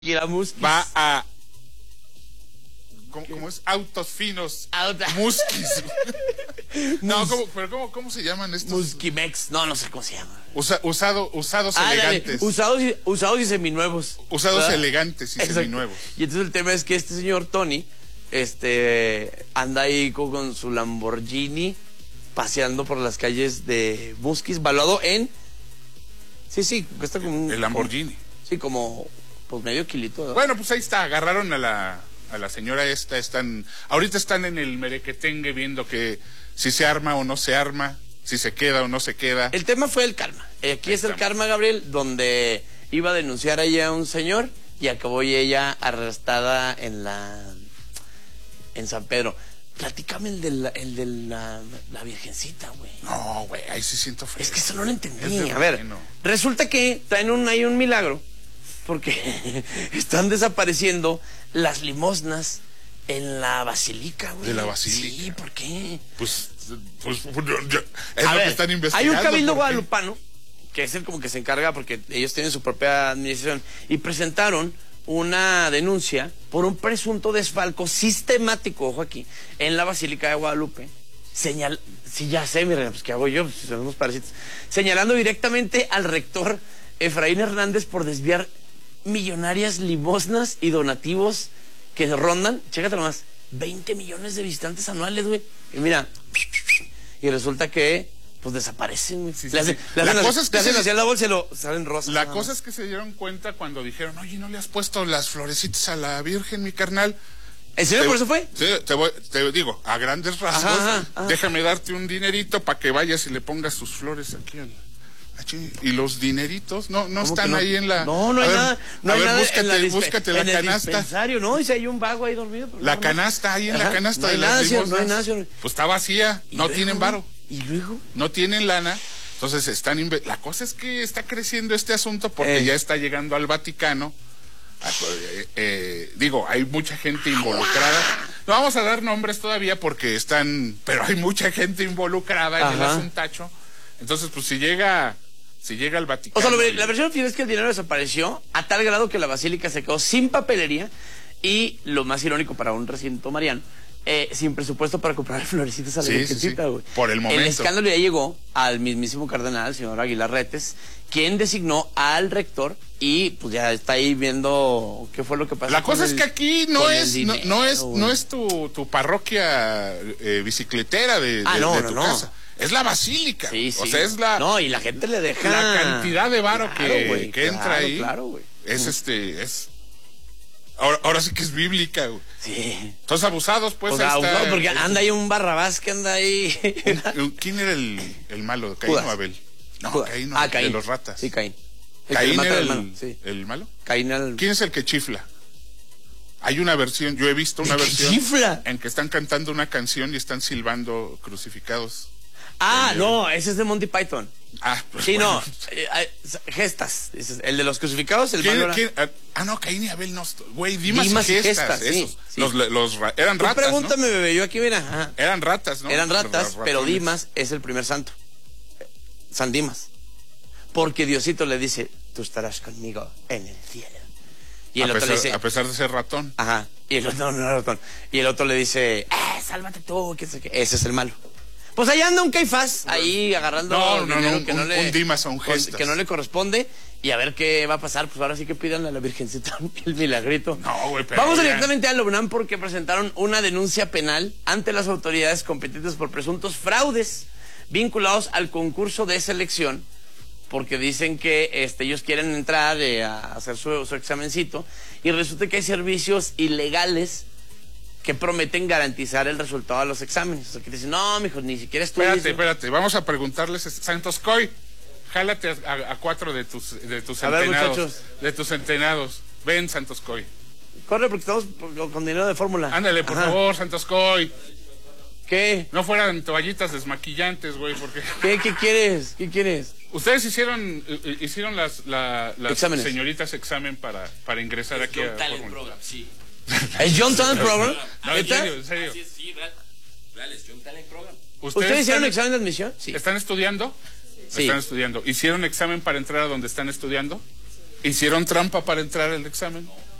Y la Muskis. Va a... ¿Cómo es? Autos finos. Muskis. No, ¿cómo se llaman estos? Muskimex. No sé cómo se llama. Usados elegantes. Usados y seminuevos. Usados elegantes y Exacto. seminuevos. Y entonces el tema es que este señor Tony anda ahí con su Lamborghini paseando por las calles de Muskis, valuado en... Sí, cuesta como un... El Lamborghini. Como pues medio kilito, ¿no? Bueno, pues ahí está, agarraron a la señora esta, ahorita están en el merequetengue viendo que si se arma o no se arma, si se queda o no se queda. El tema fue el karma. Aquí es el karma, Gabriel, donde iba a denunciar a ella a un señor y acabó ella arrestada en San Pedro. Platícame el de la virgencita, güey. No, güey, ahí sí siento feo. Es que eso no lo entendí. A ver, resulta que traen ahí un milagro, porque están desapareciendo las limosnas en la basílica, güey. ¿De la basílica? Sí, ¿por qué? Pues es lo que están investigando. Hay un cabildo guadalupano, que es el como que se encarga, porque ellos tienen su propia administración, y presentaron una denuncia por un presunto desfalco sistemático, ojo aquí, en la Basílica de Guadalupe. Sí, ya sé, mi reina, pues ¿qué hago yo? Pues, somos parásitos. Señalando directamente al rector Efraín Hernández por desviar millonarias limosnas y donativos que rondan, chécate nomás, 20 millones de visitantes anuales, güey. Y mira, y resulta que pues desaparecen, güey. La cosa es que hacen hacia la bolsa y salen rosas. La cosa es que se dieron cuenta cuando dijeron, oye, ¿no le has puesto las florecitas a la Virgen, mi carnal? ¿En serio por eso fue? Sí, te digo, a grandes rasgos, ajá. Déjame darte un dinerito para que vayas y le pongas sus flores aquí y los dineritos no están ahí en la... No hay nada. No hay nada búscate la canasta. No, y si hay un vago ahí dormido. La canasta, ahí en la canasta de las limosnas. No hay nada, señor. Pues está vacía, no tienen varo. ¿Y luego? No tienen lana, entonces la cosa es que está creciendo este asunto porque ya está llegando al Vaticano. Digo, hay mucha gente involucrada. No vamos a dar nombres todavía porque pero hay mucha gente involucrada en el asuntacho. Entonces, pues si llega al Vaticano. O sea, la versión final es que el dinero desapareció a tal grado que la basílica se quedó sin papelería y, lo más irónico para un recinto mariano, sin presupuesto para comprar florecitas a la virgencita, güey. Por el momento. El escándalo ya llegó al mismísimo cardenal, el señor Aguilar Retes, quien designó al rector y pues ya está ahí viendo qué fue lo que pasó. La cosa es que aquí no es tu parroquia bicicletera de tu casa. Es la basílica. Sí. O sea, es la... No, y la gente le deja... La cantidad de varo que entra ahí. Claro, güey. Es... Ahora sí que es bíblica, güey. Sí. Entonces abusados, pues. O sea, abusados porque anda ahí un Barrabás que anda ahí. ¿Quién era el malo? ¿Caín o Abel? No, Caín no. Caín. De los ratas. Sí, Caín. ¿Caín era el malo? Caín ¿Quién es el que chifla? Hay una versión, yo he visto una versión chifla? En que están cantando una canción y están silbando crucificados. No, ese es de Monty Python. Pues sí, bueno. Gestas. El de los crucificados, el malo era... no, Caín y Abel no. Güey, Dimas y Gestas. Esos. Sí. Eran ratas, pregúntame, ¿no? bebé, yo aquí, mira. Eran ratas, ¿no? Eran ratas, pero Dimas es el primer santo. San Dimas. Porque Diosito le dice, tú estarás conmigo en el cielo. Y el otro le dice... A pesar de ser ratón. Ajá. Y el otro no era ratón. Y el otro le dice, sálvate tú, qué sé qué. Ese es el malo. Pues ahí anda un Caifás, ahí agarrando dinero que un Dimas o un Gestas. Que no le corresponde, y a ver qué va a pasar. Pues ahora sí que pídanle a la Virgencita el milagrito. No, güey, pero vamos directamente a la UNAM porque presentaron una denuncia penal ante las autoridades competentes por presuntos fraudes vinculados al concurso de selección, porque dicen que ellos quieren entrar a hacer su examencito, y resulta que hay servicios ilegales que prometen garantizar el resultado de los exámenes. O sea, que dicen, no, mijo, ni siquiera estudies. Espérate, vamos a preguntarles, Santos Coy, jálate a 4 de tus a ver, centenados. Muchachos. De tus centenados. Ven, Santos Coy. Corre, porque estamos con dinero de fórmula. Ándale, por favor, Santos Coy. ¿Qué? No fueran toallitas desmaquillantes, güey, porque... ¿Qué quieres? ¿Qué quieres? Ustedes hicieron las exámenes. Señoritas examen para ingresar aquí a Talent Program, sí. ¿Es John Talent Program? No, en serio. Sí, real, es John Talent Program. ¿Ustedes hicieron examen de admisión? Sí. ¿Están estudiando? Sí. Están estudiando. ¿Hicieron examen para entrar a donde están estudiando? ¿Hicieron trampa para entrar al examen?